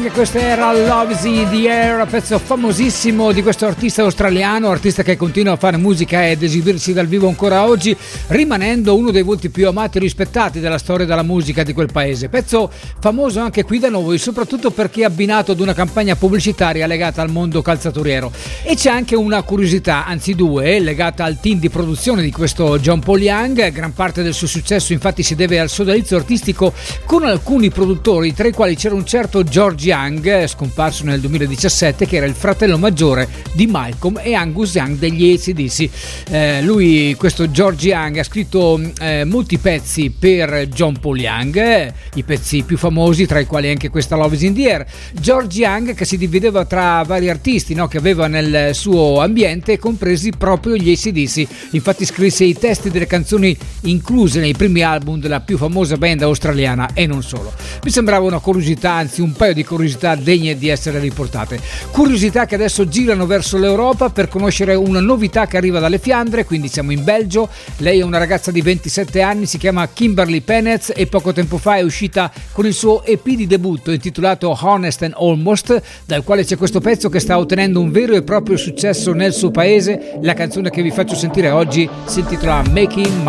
Young, questa era Love is in the Air, pezzo famosissimo di questo artista australiano, artista che continua a fare musica ed esibirsi dal vivo ancora oggi, rimanendo uno dei volti più amati e rispettati della storia della musica di quel paese. Pezzo famoso anche qui da noi, soprattutto perché abbinato ad una campagna pubblicitaria legata al mondo calzaturiero. E c'è anche una curiosità, anzi due, legata al team di produzione di questo John Paul Young. Gran parte del suo successo infatti si deve al sodalizio artistico con alcuni produttori, tra i quali c'era un certo George Young, scomparso nel 2017, che era il fratello maggiore di Malcolm e Angus Young degli AC/DC. Lui, questo George Young, ha scritto molti pezzi per John Paul Young, i pezzi più famosi, tra i quali anche questa Love is in the Air. George Young che si divideva tra vari artisti, no, che aveva nel suo ambiente, compresi proprio gli AC/DC. Infatti scrisse i testi delle canzoni incluse nei primi album della più famosa band australiana e non solo. Mi sembrava una curiosità, anzi un paio di curiosità degne di essere riportate. Curiosità che adesso girano verso l'Europa per conoscere una novità che arriva dalle Fiandre, quindi siamo in Belgio. Lei è una ragazza di 27 anni, si chiama Kimberly Penetz e poco tempo fa è uscita con il suo EP di debutto intitolato Honest and Almost, dal quale c'è questo pezzo che sta ottenendo un vero e proprio successo nel suo paese. La canzone che vi faccio sentire oggi si intitola Making